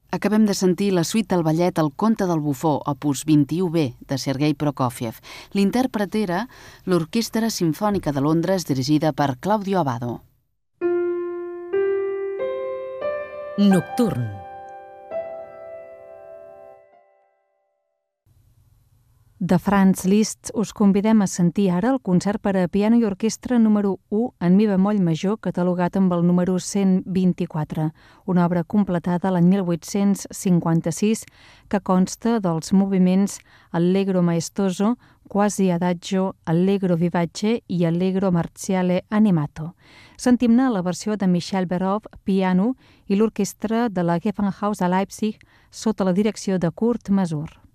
Acabem de sentir la suite del ballet El conte del bufó, opus 21B, de Sergei Prokofiev. L'intèrpret era l'Orquestra Simfònica de Londres, dirigida per Claudio Abbado. Nocturn. De Franz Liszt us convidem a sentir ara el concert per a piano i orquestra número 1 en mi bemoll major, catalogat amb el número 124, una obra completada l'any 1856 que consta dels moviments Allegro maestoso, quasi adagio, Allegro vivace i Allegro marziale animato. Sentim-ne la versió de Michel Berov, piano, i l'orquestra de la Gewandhaus a Leipzig sota la direcció de Kurt Masur.